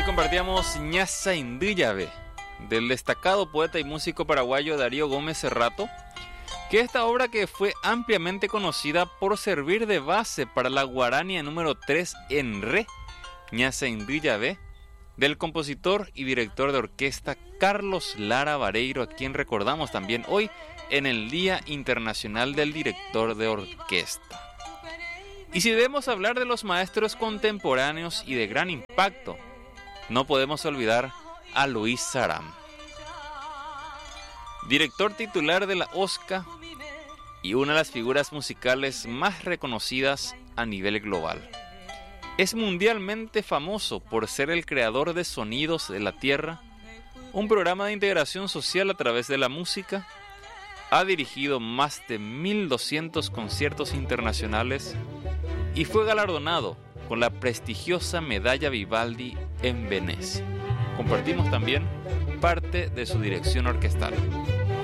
Así compartíamos Ñasa Indíllave, del destacado poeta y músico paraguayo Darío Gómez Cerrato, que esta obra que fue ampliamente conocida por servir de base para la guarania número 3 en re, Ñasa Indíllave, del compositor y director de orquesta Carlos Lara Vareiro, a quien recordamos también hoy en el Día Internacional del Director de Orquesta. Y si debemos hablar de los maestros contemporáneos y de gran impacto, no podemos olvidar a Luis Saram, director titular de la OSCA y una de las figuras musicales más reconocidas a nivel global. Es mundialmente famoso por ser el creador de Sonidos de la Tierra, un programa de integración social a través de la música. Ha dirigido más de 1.200 conciertos internacionales y fue galardonado con la prestigiosa Medalla Vivaldi en Venecia. Compartimos también parte de su dirección orquestal.